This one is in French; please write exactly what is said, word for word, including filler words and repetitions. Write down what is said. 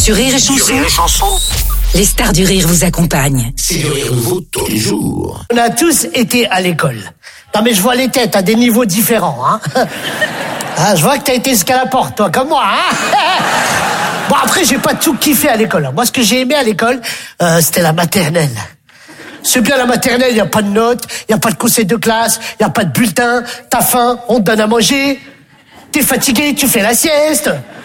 Sur Rire et Chanson, Rire et Chanson, les stars du rire vous accompagnent. c'est le rire nouveau tous les jours. On a tous été à l'école. Non mais je vois les têtes à des niveaux différents. Hein. Ah, je vois que t'as été jusqu'à la porte, toi, comme moi. Hein. Bon, après, j'ai pas tout kiffé à l'école. Moi, ce que j'ai aimé à l'école, euh, c'était la maternelle. C'est bien la maternelle, il y a pas de notes, il y a pas de conseil de classe, il y a pas de bulletin, t'as faim, on te donne à manger, t'es fatigué, tu fais la sieste.